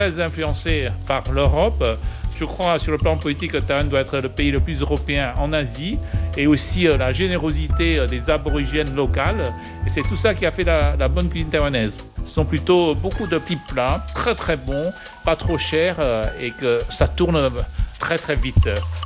Très influencé par l'Europe. Je crois sur le plan politique, Taïwan doit être le pays le plus européen en Asie et aussi la générosité des aborigènes locales. Et c'est tout ça qui a fait la bonne cuisine taïwanaise. Ce sont plutôt beaucoup de petits plats, très très bons, pas trop chers et que ça tourne très très vite.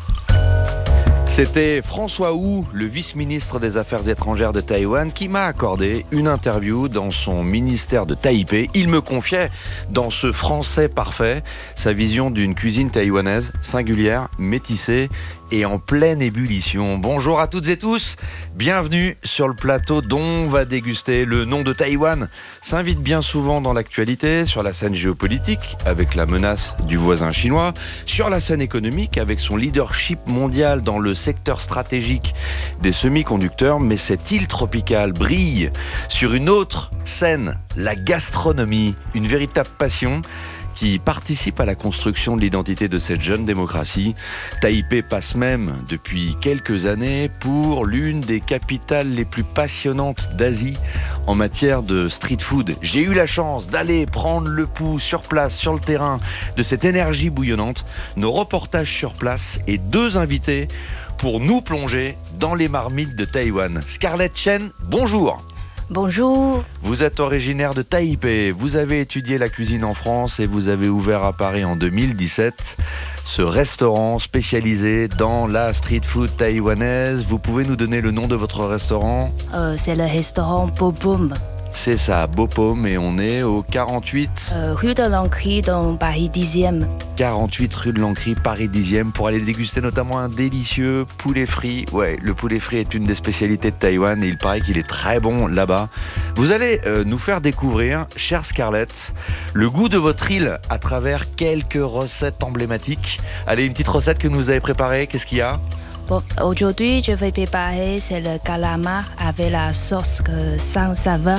C'était François Hu, le vice-ministre des Affaires étrangères de Taïwan, qui m'a accordé une interview dans son ministère de Taipei. Il me confiait, dans ce français parfait, sa vision d'une cuisine taïwanaise singulière, métissée et en pleine ébullition. Bonjour à toutes et tous, bienvenue sur le plateau dont on va déguster. Le nom de Taïwan s'invite bien souvent dans l'actualité, sur la scène géopolitique avec la menace du voisin chinois, sur la scène économique avec son leadership mondial dans le secteur stratégique des semi-conducteurs, mais cette île tropicale brille sur une autre scène, la gastronomie, une véritable passion qui participe à la construction de l'identité de cette jeune démocratie. Taipei passe même, depuis quelques années, pour l'une des capitales les plus passionnantes d'Asie en matière de street food. J'ai eu la chance d'aller prendre le pouls sur place, sur le terrain, de cette énergie bouillonnante. Nos reportages sur place et deux invités pour nous plonger dans les marmites de Taïwan. Scarlett Chen, bonjour. Bonjour. Vous êtes originaire de Taipei, vous avez étudié la cuisine en France et vous avez ouvert à Paris en 2017 ce restaurant spécialisé dans la street food taïwanaise. Vous pouvez nous donner le nom de votre restaurant ? C'est le restaurant Bopom. C'est ça, Bopom, et on est au 48 rue de l'Ancry dans Paris 10e. 48 rue de l'Ancry, Paris 10e, pour aller déguster notamment un délicieux poulet frit. Ouais, le poulet frit est une des spécialités de Taïwan et il paraît qu'il est très bon là-bas. Vous allez nous faire découvrir, chère Scarlett, le goût de votre île à travers quelques recettes emblématiques. Allez, une petite recette que vous avez préparée, qu'est-ce qu'il y a ? Bon, aujourd'hui, je vais préparer c'est le calamar avec la sauce 5 saveurs.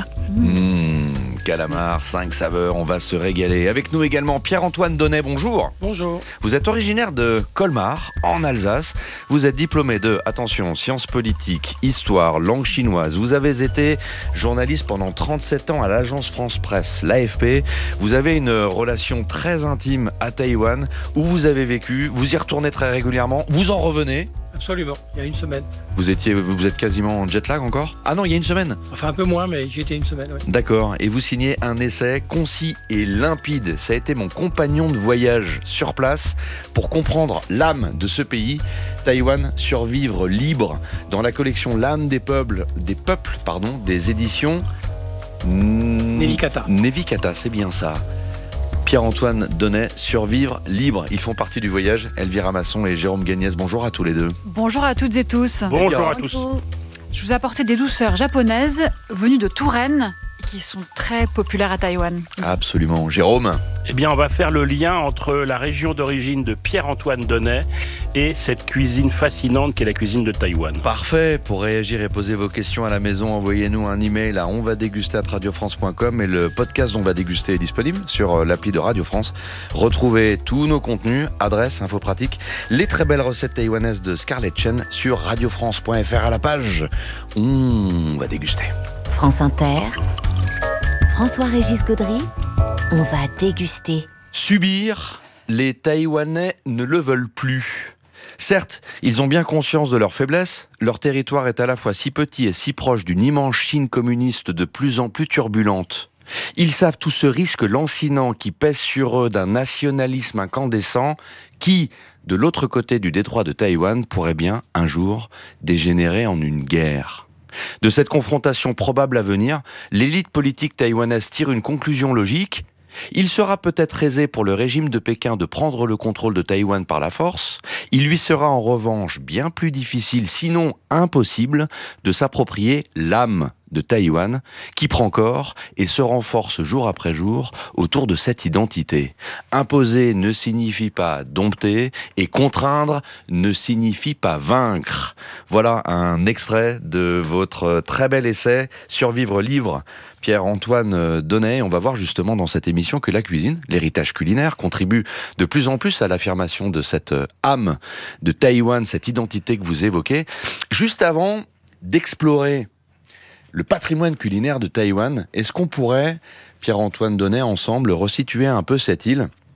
Calamar, 5 saveurs, on va se régaler. Avec nous également Pierre-Antoine Donnet, bonjour. Bonjour. Vous êtes originaire de Colmar, en Alsace. Vous êtes diplômé de, attention, sciences politiques, histoire, langue chinoise. Vous avez été journaliste pendant 37 ans à l'agence France Presse, l'AFP. Vous avez une relation très intime à Taïwan, où vous avez vécu. Vous y retournez très régulièrement. Vous en revenez ? Absolument, il y a une semaine. Vous êtes quasiment en jet lag encore ? Ah non, il y a une semaine. Enfin un peu moins, mais j'y étais une semaine. Ouais. D'accord, et vous signez un essai concis et limpide. Ça a été mon compagnon de voyage sur place pour comprendre l'âme de ce pays. Taïwan, survivre libre, dans la collection L'âme des peuples, des éditions Nevikata. Nevikata, c'est bien ça. Pierre-Antoine Donnet, survivre libre. Ils font partie du voyage. Elvira Masson et Jérôme Gagnès, bonjour à tous les deux. Bonjour à toutes et tous. Bonjour à tous. Je vous ai apporté des douceurs japonaises venues de Touraine qui sont très populaires à Taïwan. Absolument. Jérôme ? Eh bien, on va faire le lien entre la région d'origine de Pierre-Antoine Donnet et cette cuisine fascinante qu'est la cuisine de Taïwan. Parfait. Pour réagir et poser vos questions à la maison, envoyez-nous un email à onvadéguster@radiofrance.com et le podcast On va déguster est disponible sur l'appli de Radio France. Retrouvez tous nos contenus, adresses, infos pratiques, les très belles recettes taïwanaises de Scarlett Chen sur radiofrance.fr à la page On va déguster. France Inter, François-Régis Gaudry, on va déguster. Subir, les Taïwanais ne le veulent plus. Certes, ils ont bien conscience de leur faiblesse. Leur territoire est à la fois si petit et si proche d'une immense Chine communiste de plus en plus turbulente. Ils savent tout ce risque lancinant qui pèse sur eux d'un nationalisme incandescent qui, de l'autre côté du détroit de Taïwan, pourrait bien, un jour, dégénérer en une guerre. De cette confrontation probable à venir, l'élite politique taïwanaise tire une conclusion logique. Il sera peut-être aisé pour le régime de Pékin de prendre le contrôle de Taïwan par la force. Il lui sera en revanche bien plus difficile, sinon impossible, de s'approprier l'âme de Taïwan, qui prend corps et se renforce jour après jour autour de cette identité. Imposer ne signifie pas dompter et contraindre ne signifie pas vaincre. Voilà un extrait de votre très bel essai « Survivre libre ». Pierre-Antoine Donnet, on va voir justement dans cette émission que la cuisine, l'héritage culinaire, contribue de plus en plus à l'affirmation de cette âme de Taïwan, cette identité que vous évoquez. Juste avant d'explorer le patrimoine culinaire de Taïwan, est-ce qu'on pourrait, Pierre-Antoine Donnet, ensemble, resituer un peu cette île ?